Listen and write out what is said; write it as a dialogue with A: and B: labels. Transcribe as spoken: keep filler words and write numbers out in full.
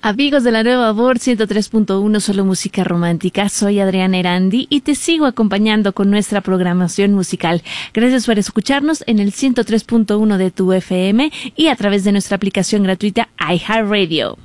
A: Amigos de la Nueva Voz ciento tres punto uno, solo música romántica, soy Adriana Erandi y te sigo acompañando con nuestra programación musical. Gracias por escucharnos en el ciento tres punto uno de tu F M y a través de nuestra aplicación gratuita iHeartRadio.